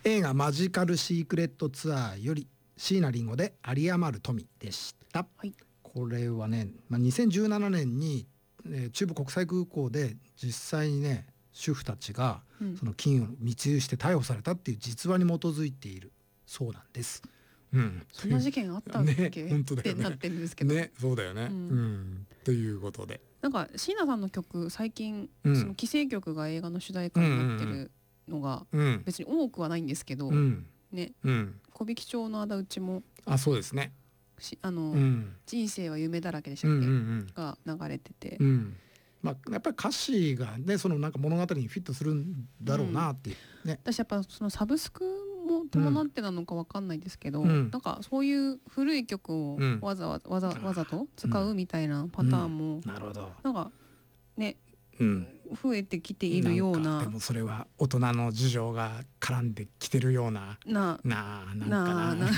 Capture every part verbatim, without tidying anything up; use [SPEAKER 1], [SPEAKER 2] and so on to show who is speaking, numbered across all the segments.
[SPEAKER 1] 映画マジカルシークレットツアーより椎名林檎で有り余る富でした、
[SPEAKER 2] はい、
[SPEAKER 1] これはね、まあ、にせんじゅうななねんに、えー、中部国際空港で実際にね主婦たちがその金を密輸して逮捕されたっていう実話に基づいているそうなんです、うん、
[SPEAKER 2] そんな事件あったっけ、
[SPEAKER 1] ね、本当だよね、
[SPEAKER 2] ってなってるんですけど
[SPEAKER 1] ね、そうだよね、うんうん、ということで
[SPEAKER 2] なんか椎名さんの曲最近、
[SPEAKER 1] うん、
[SPEAKER 2] その既成曲が映画の主題歌になってるのが別に多くはないんですけど、うんね、うん、小引町の仇討ちも
[SPEAKER 1] あ、そうですね、
[SPEAKER 2] あの、うん、人生は夢だらけでしたっけ、うんうんうん、が流れてて、うん、
[SPEAKER 1] まあ、やっぱり歌詞がねそのなんか物語にフィットするんだろうなっていう、ね、
[SPEAKER 2] うん、私やっぱそのサブスクも伴ってなのか分かんないですけど、うん、なんかそういう古い曲をわざわざ、わざわざと使うみたいなパターンも、うんうん、
[SPEAKER 1] なるほど、
[SPEAKER 2] なんかね、うん、増えてきているような、
[SPEAKER 1] でもそれは大人の事情が絡んできてるような
[SPEAKER 2] な
[SPEAKER 1] ななんかなな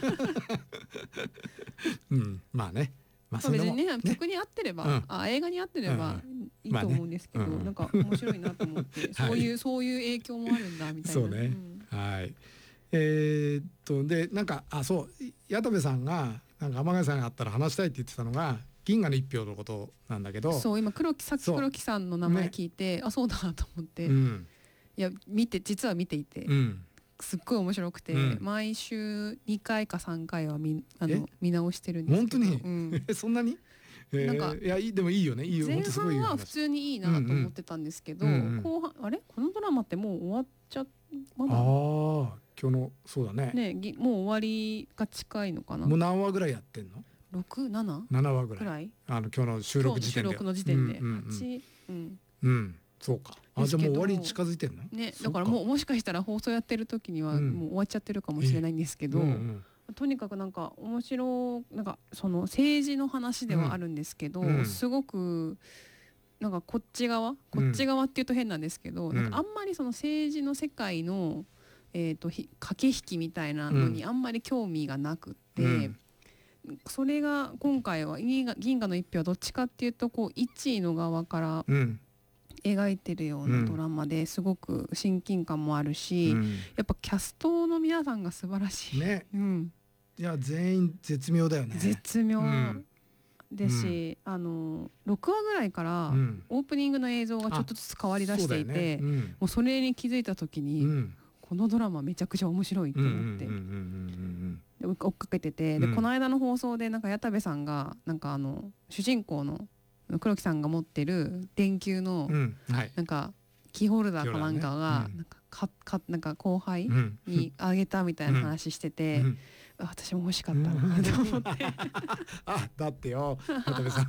[SPEAKER 1] うん、まあね、まあ、
[SPEAKER 2] 別にね曲に合ってれば、うん、あ映画に合ってればいいと思うんですけど、まあね、うん、なんか面白いなと思って、そういう、はい、そういう影響もあるんだみたいな。
[SPEAKER 1] そうね、うん、はい。えー、っとでなんかあそう矢田部さんがなんか天貝さんがあったら話したいって言ってたのが銀河の一票のことなんだけど、
[SPEAKER 2] そう今黒木さっき黒木さんの名前聞いて、ね、あそうだと思って、うん、いや見て実は見ていて、うん、すっごい面白くて、うん、毎週にかいかさんかいは 見, あの見直してるんですけど、
[SPEAKER 1] 本当に、うん、そんなに、えー、なんかいやでもいいよね、いいよ、
[SPEAKER 2] 前半は普通にいいなと思ってたんですけど、うんうん、後半あれこのドラマってもう終わっちゃっまだ
[SPEAKER 1] ああ今日のそうだね
[SPEAKER 2] ねもう終わりが近いのかな。
[SPEAKER 1] もう何話ぐらいやってんの？
[SPEAKER 2] ろく、なな?
[SPEAKER 1] ななわぐらい、
[SPEAKER 2] くらい
[SPEAKER 1] あの今日の収録時点で
[SPEAKER 2] 収録の時点で、うんうんうん、はち、
[SPEAKER 1] うんうん、そうか、あじゃあもう終わりに近づいてんの
[SPEAKER 2] ね。だからもうもしかしたら放送やってる時にはもう終わっちゃってるかもしれないんですけど、うんうんうん、とにかくなんか面白なんかその政治の話ではあるんですけど、うん、すごくなんかこっち側こっち側っていうと変なんですけど、うん、なんかあんまりその政治の世界の、えーと、駆け引きみたいなのにあんまり興味がなくって、うんそれが今回は銀河、銀河の一票はどっちかっていうとこういちいの側から描いてるようなドラマですごく親近感もあるし、うん、やっぱキャストの皆さんが素晴らしい、
[SPEAKER 1] ね
[SPEAKER 2] うん、
[SPEAKER 1] いや全員絶妙だよね。
[SPEAKER 2] 絶妙ですし、うん、あのろくわぐらいからオープニングの映像がちょっとずつ変わりだしていて、ねうん、もうそれに気づいた時に、うん、このドラマめちゃくちゃ面白いと思って追っかけてて、で、うん、この間の放送でなんか矢田部さんがなんかあの主人公の黒木さんが持ってる電球の、うんはい、なんかキーホルダーかなんかが、ねうん、なんかかかなんか後輩にあげたみたいな話してて、うんうん、私も欲しかったなと思って
[SPEAKER 1] あだってよ矢田部さん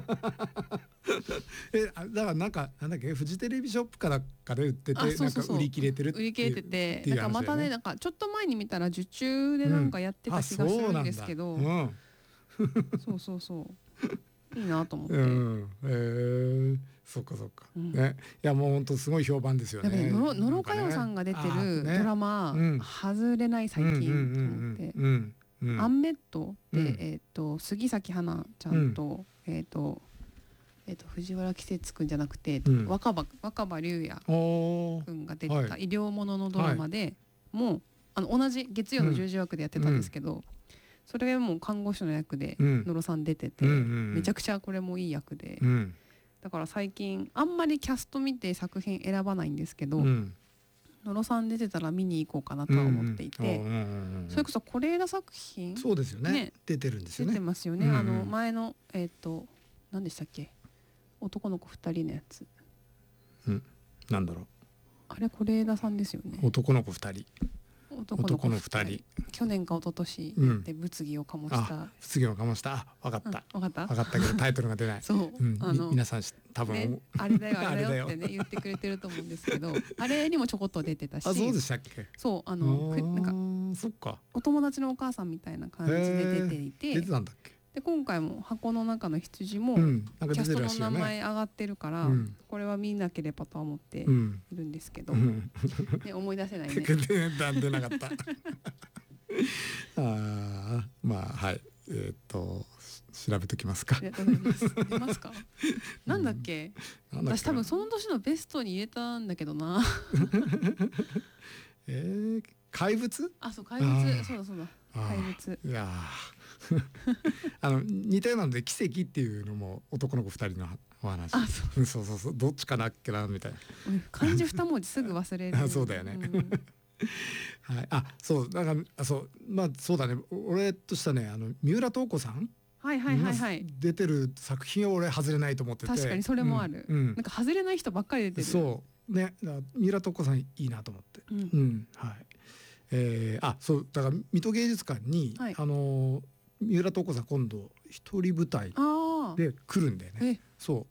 [SPEAKER 1] えだからなんかなんだっけフジテレビショップからから売ってて
[SPEAKER 2] そうそうそう
[SPEAKER 1] なんか売り切れてるって
[SPEAKER 2] 売り切れてて、なんかまたねなんかちょっと前に見たら受注でなんかやってた気がするんですけど、うん、そうそうそういいなと思って、うん
[SPEAKER 1] えー、そっかそっか、うん、ねいやもう本当すごい評判ですよね。
[SPEAKER 2] 野呂佳代さんが出てるドラマ、ねうん、外れない最近と思って、うんうん、アンメットで、うん、えっ、ー、と杉咲花ちゃんと、うん、えっ、ー、とえー、と藤原季節くんじゃなくて、うん、若葉若葉龍也くんが出てた医療もののドラマで、はい、もうあの同じ月曜の十時枠でやってたんですけど、うん、それがもう看護師の役で野呂さん出てて、うん、めちゃくちゃこれもいい役で、うん、だから最近あんまりキャスト見て作品選ばないんですけど、うん、野呂さん出てたら見に行こうかなとは思っていて、それこそ是枝作品
[SPEAKER 1] そうですよ ね, ね出てるんですよね
[SPEAKER 2] 出てますよね、うんうん、あの前のえっ、ー、と何でしたっけ男の子ふたりのやつ、
[SPEAKER 1] うん、なんだろう
[SPEAKER 2] あれ是枝さんですよね。
[SPEAKER 1] 男の子ふたり
[SPEAKER 2] 男のふたり去年か一昨年で物議を醸した、うん、
[SPEAKER 1] 物議を醸した分かった、
[SPEAKER 2] うん、分かった
[SPEAKER 1] 分かったけどタイトルが出ない
[SPEAKER 2] そう、うん、
[SPEAKER 1] あの皆さん多分、
[SPEAKER 2] ね、あれだよあれだよってね言ってくれてると思うんですけどあれにもちょこっと出てたし
[SPEAKER 1] あそうでしたっけ。
[SPEAKER 2] そうあのなんか
[SPEAKER 1] そっか
[SPEAKER 2] お友達のお母さんみたいな感じで出ていて
[SPEAKER 1] 出てたんだっけ。で
[SPEAKER 2] 今回も箱の中の羊も、うん、キャストの名前上がってるから、うん、これは見なければと思っているんですけど、うんね、思い出せないね
[SPEAKER 1] 出なかったあまあはいえー、っと調べときますか。
[SPEAKER 2] ありがとうございます。出ますかなんだっけ、うん、私多分その年のベストに入れたんだけどな
[SPEAKER 1] えー、怪物？
[SPEAKER 2] あ、そう怪物、そうだそうだ怪物。
[SPEAKER 1] いやあの似たようなので奇跡っていうのも男の子ふたりのお話。
[SPEAKER 2] あ、そう
[SPEAKER 1] そうそうそう、どっちかなっけなみたいな。
[SPEAKER 2] 漢字二文字すぐ忘れる。
[SPEAKER 1] あ、そうだよね。うん、はい、あ、そうだからあそうまあそうだね。俺としたね、あの三浦透子さん。
[SPEAKER 2] はいはいはいはい。
[SPEAKER 1] 出てる作品は俺外れないと思ってて。
[SPEAKER 2] 確かにそれもある。うん、なんか外れない人ばっかり出てる。
[SPEAKER 1] そうね、三浦透子さんいいなと思って。うん、うん、はい。えー、あ、そうだから水戸芸術館に、はい、あの三浦透子さん今度一人舞台で来るんだよね。そう、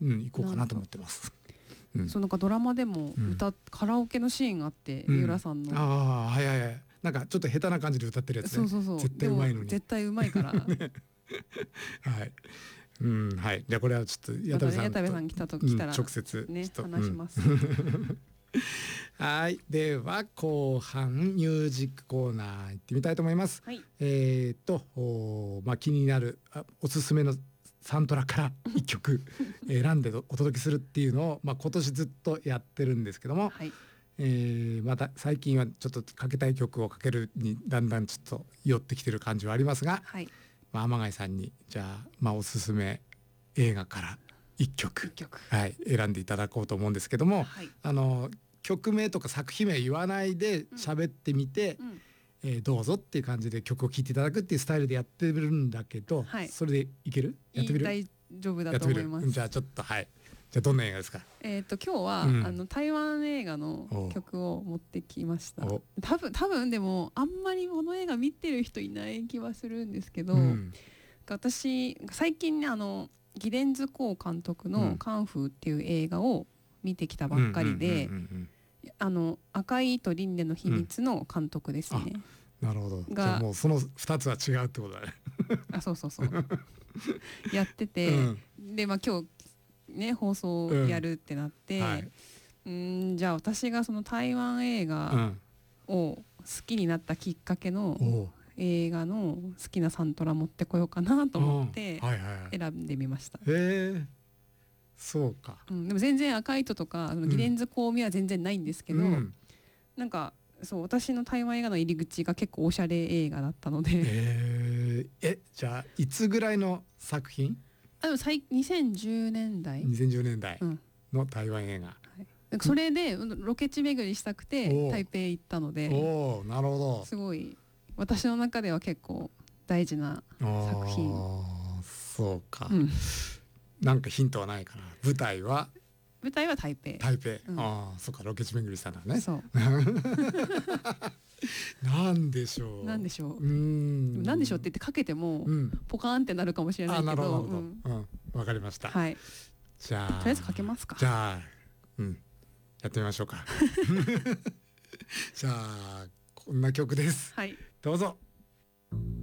[SPEAKER 1] うん、行こうかなと思ってます。
[SPEAKER 2] うん、そうなんかドラマでも歌、うん、カラオケのシーンがあって、うん、三浦さんの。
[SPEAKER 1] ああ、はいはいはい。なんかちょっと下手な感じで歌ってるやつね。
[SPEAKER 2] そうそうそう。
[SPEAKER 1] 絶対うまいのに。
[SPEAKER 2] 絶対うまいから。ね、
[SPEAKER 1] はい。うん、はい。じゃあこれはちょっと
[SPEAKER 2] 矢田部さん、矢田部さん来たと来たら、
[SPEAKER 1] うん、直接
[SPEAKER 2] ね話します。
[SPEAKER 1] うんはい、では後半ミュージックコーナー行ってみたいと思います。はい、えっとお、まあ、気になるおすすめのサントラからいっきょく選んでお届けするっていうのを、まあ、今年ずっとやってるんですけども、はい、えー、また最近はちょっとかけたい曲をかけるにだんだんちょっと寄ってきてる感じはありますが、はい、まあ、天貝さんにじゃあ、まあ、おすすめ映画からいっきょく、いっきょく、はい、選んでいただこうと思うんですけども、はい、あの曲名とか作品名言わないで喋ってみて、うん、えー、どうぞっていう感じで曲を聴いていただくっていうスタイルでやってるんだけど、はい、それでいける？やってみる？
[SPEAKER 2] 大丈夫だと思います。
[SPEAKER 1] じゃあちょっと、はい、じゃあどんな映画ですか？
[SPEAKER 2] えっと今日は、うん、あの台湾映画の曲を持ってきました。多分多分でもあんまりこの映画見てる人いない気はするんですけど、うん、私最近ね、あのギレンズコー監督のカンフーっていう映画を見てきたばっかりで、あの赤い糸輪廻の秘密の監督ですね。
[SPEAKER 1] うん、なるほど。じゃあもうそのふたつは違うってことだね。
[SPEAKER 2] あ、そうそうそうやってて、うん、でまあ今日ね放送やるってなって、うん、はい、うんじゃあ私がその台湾映画を好きになったきっかけの映画の好きなサントラ持ってこようかなと思って選んでみました。
[SPEAKER 1] へえ、そうか、
[SPEAKER 2] うん、でも全然赤い糸とかギレンズコーミは全然ないんですけど、うん、なんかそう私の台湾映画の入り口が結構おしゃれ映画だったので、
[SPEAKER 1] えー、えじゃあいつぐらいの作品？
[SPEAKER 2] あでもにせんじゅうねんだい
[SPEAKER 1] にせんじゅうねんだいの台湾映画、はい、
[SPEAKER 2] それでロケ地巡りしたくて台北行ったので、
[SPEAKER 1] おー、なるほど、
[SPEAKER 2] すごい私の中では結構大事な作品。
[SPEAKER 1] そうか、うん、なんかヒントはないかな。舞台は
[SPEAKER 2] 舞台は台北。
[SPEAKER 1] 台北、うん、ああ、そうか、ロケ地巡りしたんだね。
[SPEAKER 2] そう。
[SPEAKER 1] なんでしょう。
[SPEAKER 2] なんでしょう。
[SPEAKER 1] うん。
[SPEAKER 2] なんでしょうって言ってかけても、うん、ポカーンってなるかもしれないけど。
[SPEAKER 1] あ、なるほど。うん、わ、うん、かりました。
[SPEAKER 2] はい。
[SPEAKER 1] じゃあ。
[SPEAKER 2] とりあえずかけますか。
[SPEAKER 1] じゃあ、うん、やってみましょうか。じゃあ、こんな曲です。はい。どうぞ。